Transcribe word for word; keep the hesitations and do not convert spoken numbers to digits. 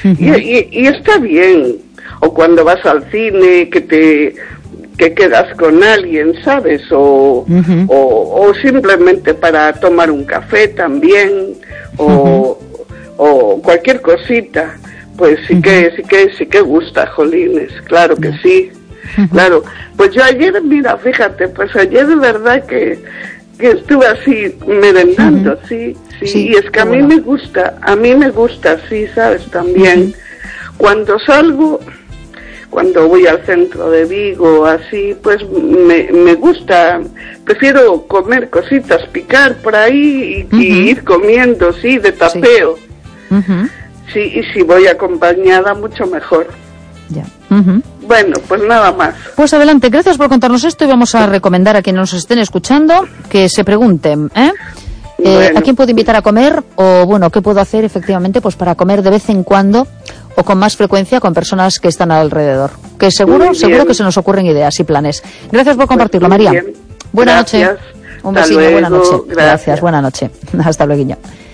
Uh-huh. y, y, y está bien. O cuando vas al cine, que te que quedas con alguien, ¿sabes? O, uh-huh. o, o simplemente para tomar un café también, o, uh-huh. o cualquier cosita. Pues sí uh-huh. que sí que sí que gusta, jolines, claro que yeah. sí. Uh-huh. Claro. Pues yo ayer, mira, fíjate, pues ayer de verdad que que estuve así merendando, uh-huh. sí, sí, sí, y es que a mí bueno. me gusta, a mí me gusta, sí, ¿sabes? También, uh-huh. cuando salgo, cuando voy al centro de Vigo, así, pues me, me gusta, prefiero comer cositas, picar por ahí y, uh-huh. y ir comiendo, sí, de tapeo. Sí. Uh-huh. Sí, y si voy acompañada, mucho mejor. Ya. Uh-huh. Bueno, pues nada más. Pues adelante, gracias por contarnos esto y vamos a recomendar a quienes nos estén escuchando que se pregunten, ¿eh? Eh, bueno. ¿A quién puedo invitar a comer? O bueno, ¿qué puedo hacer efectivamente pues para comer de vez en cuando o con más frecuencia con personas que están alrededor? Que seguro, seguro que se nos ocurren ideas y planes. Gracias por compartirlo, pues María. Buena noche. Un besito, buena noche. Gracias. Gracias, buena noche. Hasta luego.